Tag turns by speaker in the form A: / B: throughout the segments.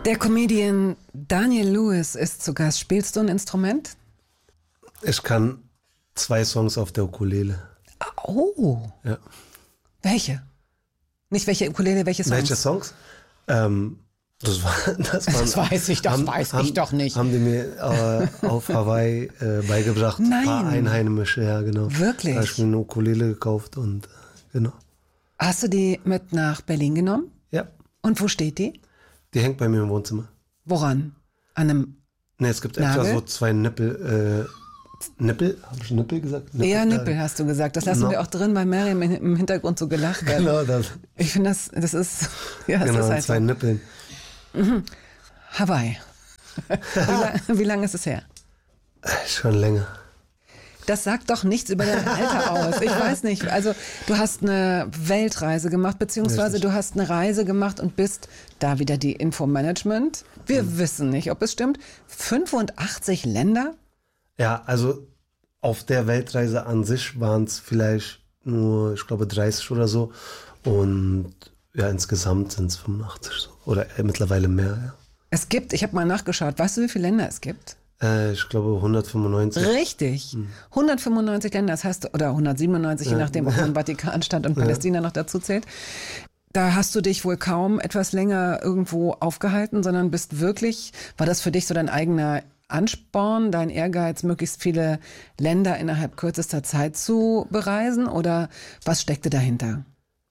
A: Der Comedian Daniel Lewis ist zu Gast. Spielst du ein Instrument?
B: Ich kann 2 Songs auf der Ukulele.
A: Oh.
B: Ja.
A: Welche? Nicht welche Ukulele, welche Songs?
B: Welche Songs? Das weiß ich
A: doch nicht.
B: Haben die mir auf Hawaii beigebracht.
A: Nein.
B: Ein paar Einheimische, ja genau.
A: Wirklich?
B: Da habe ich mir eine Ukulele gekauft und genau.
A: Hast du die mit nach Berlin genommen?
B: Ja.
A: Und wo steht die?
B: Die hängt bei mir im Wohnzimmer.
A: Woran? An einem
B: Ne, es gibt
A: Nagel?
B: extra so 2 Nippel. Nippel? Habe ich Nippel gesagt?
A: Ja, Nippel hast du gesagt. Das lassen wir auch drin, weil Miriam im Hintergrund so gelacht hat.
B: Genau das.
A: Ich finde, das ist, ja, das
B: Genau,
A: ist halt
B: 2
A: so.
B: Nippeln.
A: Hawaii. Wie lange ist es her?
B: Schon länger.
A: Das sagt doch nichts über dein Alter aus. Ich weiß nicht. Also du hast eine Weltreise gemacht, beziehungsweise
B: Richtig.
A: du hast eine Reise gemacht und bist da wieder die Infomanagement. Wir wissen nicht, ob es stimmt. 85 Länder?
B: Ja, also auf der Weltreise an sich waren es vielleicht nur, ich glaube, 30 oder so. Und ja, insgesamt sind es 85 so. Oder mittlerweile mehr, ja.
A: Es gibt, ich habe mal nachgeschaut, weißt du, wie viele Länder es gibt?
B: Ich glaube 195.
A: Richtig. 195 Länder, das heißt, oder 197, je nachdem, ob man Vatikanstadt und Palästina noch dazu zählt. Da hast du dich wohl kaum etwas länger irgendwo aufgehalten, sondern bist wirklich, war das für dich so dein eigener Ansporn, dein Ehrgeiz, möglichst viele Länder innerhalb kürzester Zeit zu bereisen? Oder was steckte dahinter?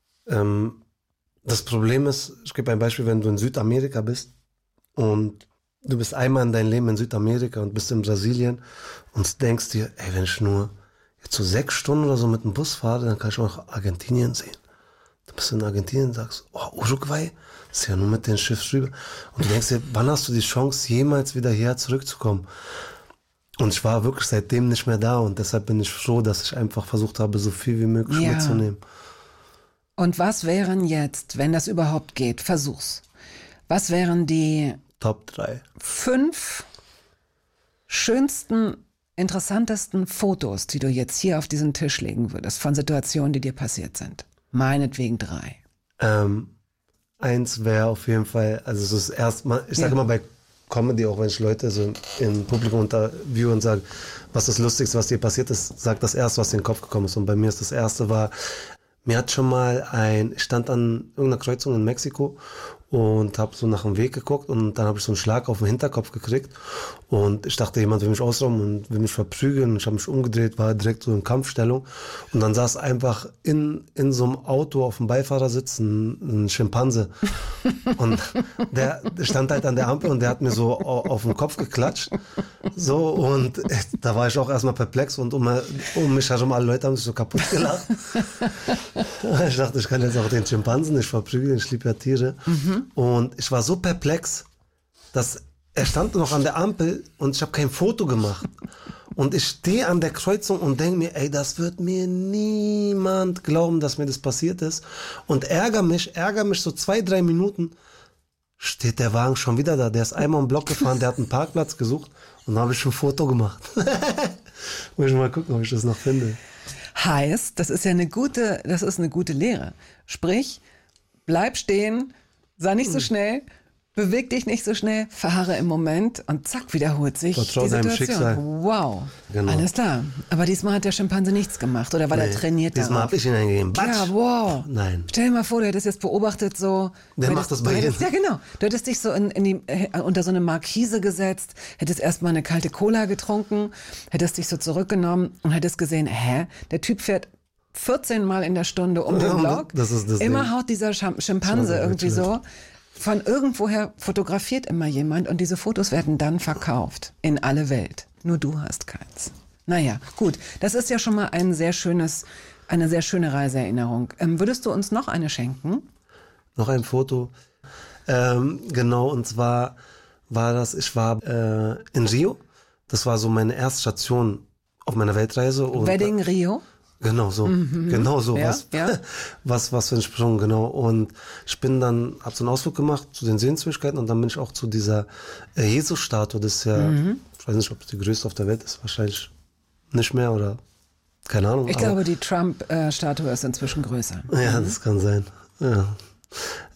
B: Das Problem ist, ich gebe ein Beispiel, wenn du in Südamerika bist und du bist einmal in deinem Leben in Südamerika und bist in Brasilien und denkst dir, ey, wenn ich nur jetzt so 6 Stunden oder so mit dem Bus fahre, dann kann ich auch Argentinien sehen. Dann bist du in Argentinien und sagst, oh, Uruguay, das ist ja nur mit dem Schiff rüber. Und du denkst dir, wann hast du die Chance, jemals wieder hierher zurückzukommen? Und ich war wirklich seitdem nicht mehr da und deshalb bin ich froh, dass ich einfach versucht habe, so viel wie möglich mitzunehmen.
A: Und was wären jetzt, wenn das überhaupt geht, versuch's, was wären die
B: Top 3.
A: 5 schönsten, interessantesten Fotos, die du jetzt hier auf diesen Tisch legen würdest, von Situationen, die dir passiert sind? Meinetwegen 3.
B: 1 wäre auf jeden Fall, also es ist erstmal, ich sage immer bei Comedy, auch wenn ich Leute so im Publikum interviewe und sage, was das Lustigste, was dir passiert ist, sag das erste, was dir in den Kopf gekommen ist. Und bei mir ist das erste war, mir hat schon mal ich stand an irgendeiner Kreuzung in Mexiko und habe so nach dem Weg geguckt und dann habe ich so einen Schlag auf den Hinterkopf gekriegt und ich dachte, jemand will mich ausrauben und will mich verprügeln und ich habe mich umgedreht, war direkt so in Kampfstellung und dann saß einfach in so einem Auto auf dem Beifahrersitz ein Schimpanse und der stand halt an der Ampel und der hat mir so auf den Kopf geklatscht so und da war ich auch erstmal perplex und um mich herum alle Leute haben sich so kaputt gelacht. Ich dachte, ich kann jetzt auch den Schimpansen nicht verprügeln, ich liebe ja Tiere. Und ich war so perplex, dass er stand noch an der Ampel und ich habe kein Foto gemacht. Und ich stehe an der Kreuzung und denke mir, ey, das wird mir niemand glauben, dass mir das passiert ist. Und ärgere mich so 2-3 Minuten, steht der Wagen schon wieder da. Der ist einmal im Block gefahren, der hat einen Parkplatz gesucht und dann habe ich ein Foto gemacht. Muss ich mal gucken, ob ich das noch finde.
A: Heißt, das ist eine gute Lehre. Sprich, bleib stehen, sei nicht so schnell, beweg dich nicht so schnell, verharre im Moment und zack, wiederholt sich
B: Vertrau
A: die
B: deinem
A: Situation.
B: Schicksal.
A: Wow,
B: Genau.
A: Alles klar. Aber diesmal hat der Schimpanse nichts gemacht oder war er trainiert darauf?
B: Diesmal habe ich ihn eingegeben.
A: Ja, wow.
B: Nein.
A: Stell dir mal vor, du hättest jetzt beobachtet so.
B: Der macht das bei jedem.
A: Ja, genau. Du hättest dich so unter so eine Markise gesetzt, hättest erstmal eine kalte Cola getrunken, hättest dich so zurückgenommen und hättest gesehen, der Typ fährt 14 Mal in der Stunde um den Block.
B: Das ist das
A: immer
B: Ding.
A: haut dieser Schimpanse irgendwie so. Von irgendwoher fotografiert immer jemand und diese Fotos werden dann verkauft in alle Welt. Nur du hast keins. Naja, gut. Das ist ja schon mal eine sehr schöne Reiseerinnerung. Würdest du uns noch eine schenken?
B: Noch ein Foto. Genau, und zwar ich war in Rio. Das war so meine erste Station auf meiner Weltreise. Und
A: Wedding Rio?
B: Genau so, genau so.
A: Ja,
B: was für ein Sprung, genau. Und ich bin dann, hab so einen Ausflug gemacht zu den Sehenswürdigkeiten und dann bin ich auch zu dieser Jesus-Statue. Das ist ja, ich weiß nicht, ob es die größte auf der Welt ist, wahrscheinlich nicht mehr oder keine Ahnung.
A: Ich glaube, die Trump-Statue ist inzwischen größer.
B: Ja, das kann sein. Ja.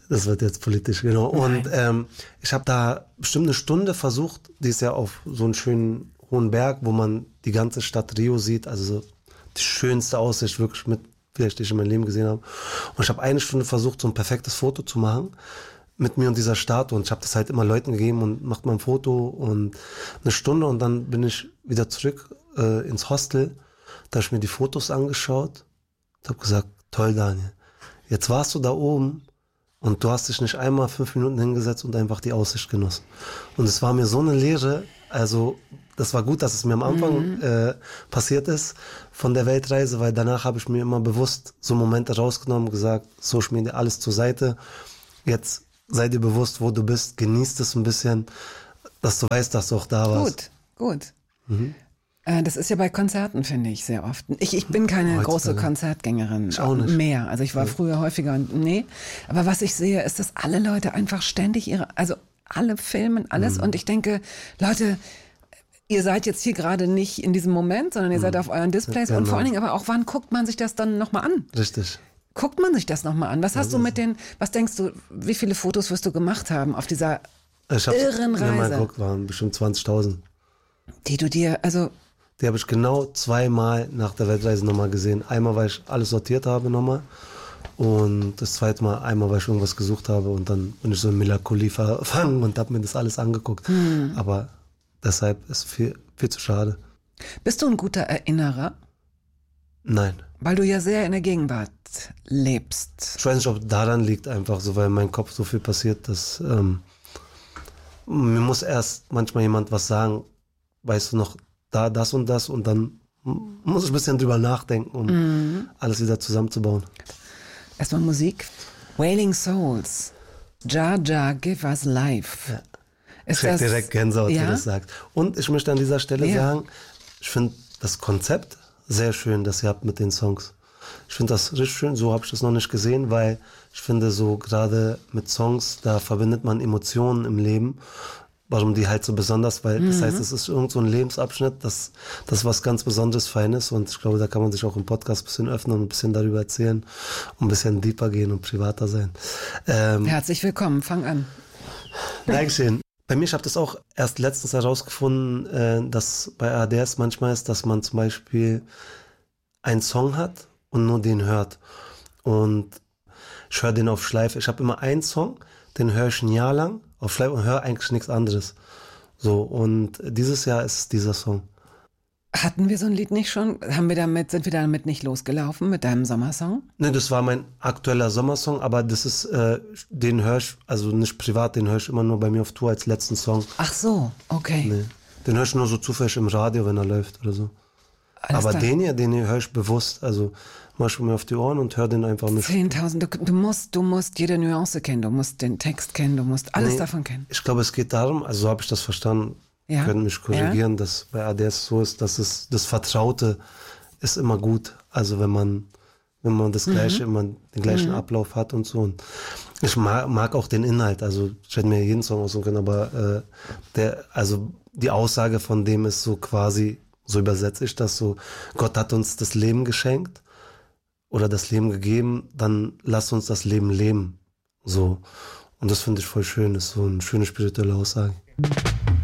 B: Das wird jetzt politisch, genau. Und ich habe da bestimmt eine Stunde versucht, die ist ja auf so einen schönen hohen Berg, wo man die ganze Stadt Rio sieht, also so die schönste Aussicht wirklich mit, vielleicht die ich in meinem Leben gesehen habe. Und ich habe eine Stunde versucht, so ein perfektes Foto zu machen mit mir und dieser Statue. Und ich habe das halt immer Leuten gegeben und macht mal ein Foto und eine Stunde und dann bin ich wieder zurück ins Hostel. Da habe ich mir die Fotos angeschaut und habe gesagt, toll Daniel, jetzt warst du da oben und du hast dich nicht einmal 5 Minuten hingesetzt und einfach die Aussicht genossen. Und es war mir so eine Lehre, also das war gut, dass es mir am Anfang passiert ist von der Weltreise, weil danach habe ich mir immer bewusst so Momente rausgenommen, gesagt, Social Media, alles zur Seite. Jetzt sei dir bewusst, wo du bist, genießt es ein bisschen, dass du weißt, dass du auch da warst.
A: Gut. Das ist ja bei Konzerten, finde ich, sehr oft. Ich bin keine große Konzertgängerin
B: ich auch nicht.
A: mehr. Also ich war früher häufiger und Aber was ich sehe, ist, dass alle Leute einfach ständig alle filmen, alles. Und ich denke, Leute, ihr seid jetzt hier gerade nicht in diesem Moment, sondern ihr seid auf euren Displays.
B: Genau.
A: Und vor allen Dingen aber auch, wann guckt man sich das dann nochmal an?
B: Richtig.
A: Guckt man sich das nochmal an? Was hast du was denkst du, wie viele Fotos wirst du gemacht haben auf dieser irren
B: Ich habe mal
A: Reise?
B: geguckt, waren bestimmt 20.000.
A: Die du dir,
B: Die habe ich genau 2-mal nach der Weltreise nochmal gesehen. Einmal, weil ich alles sortiert habe nochmal. Und das zweite Mal einmal, weil ich irgendwas gesucht habe. Und dann bin ich so in Melancholie verfangen und habe mir das alles angeguckt. Aber deshalb ist viel zu schade.
A: bist du ein guter Erinnerer?
B: Nein.
A: Weil du ja sehr in der Gegenwart lebst.
B: Ich weiß nicht, ob daran liegt einfach so, weil in meinem Kopf so viel passiert, dass mir muss erst manchmal jemand was sagen, weißt du noch, da, das und dann muss ich ein bisschen drüber nachdenken, um alles wieder zusammenzubauen.
A: Erstmal Musik. Wailing Souls. Ja, give us life.
B: Ja.
A: Ist
B: Ich krieg direkt Gänsehaut,
A: ja?
B: wie das sagt. Und ich möchte an dieser Stelle sagen, ich finde das Konzept sehr schön, das ihr habt mit den Songs. Ich finde das richtig schön, so habe ich das noch nicht gesehen, weil ich finde so gerade mit Songs, da verbindet man Emotionen im Leben. Warum die halt so besonders, weil das heißt, es ist irgend so ein Lebensabschnitt, das was ganz Besonderes, Feines und ich glaube, da kann man sich auch im Podcast ein bisschen öffnen und ein bisschen darüber erzählen und ein bisschen deeper gehen und privater sein.
A: Herzlich willkommen, fang an.
B: Dankeschön. Bei mir, ich habe das auch erst letztens herausgefunden, dass bei ADS manchmal ist, dass man zum Beispiel einen Song hat und nur den hört. Und ich höre den auf Schleife. Ich habe immer einen Song, den höre ich ein Jahr lang auf Schleife und höre eigentlich nichts anderes. So, und dieses Jahr ist es dieser Song.
A: Hatten wir so ein Lied nicht schon? Sind wir damit nicht losgelaufen mit deinem Sommersong?
B: Ne, das war mein aktueller Sommersong, aber das ist, den höre ich, also nicht privat, den höre ich immer nur bei mir auf Tour als letzten Song.
A: Ach so, okay.
B: Nee, den höre ich nur so zufällig im Radio, wenn er läuft oder so.
A: Alles
B: Aber
A: klar.
B: den hier höre ich bewusst, also mach ich mir auf die Ohren und höre den einfach nicht.
A: 10.000, du musst jede Nuance kennen, du musst den Text kennen, du musst alles davon kennen.
B: Ich glaube, es geht darum, also so habe ich das verstanden,
A: Ja.
B: können mich korrigieren, dass bei ADS so ist, dass es das Vertraute ist immer gut. Also wenn man das Gleiche, immer den gleichen Ablauf hat und so. Und ich mag auch den Inhalt, also ich hätte mir jeden Song aussuchen können, aber die Aussage von dem ist so quasi, so übersetze ich das so, Gott hat uns das Leben geschenkt oder das Leben gegeben, dann lasst uns das Leben leben. So. Und das finde ich voll schön, das ist so eine schöne spirituelle Aussage.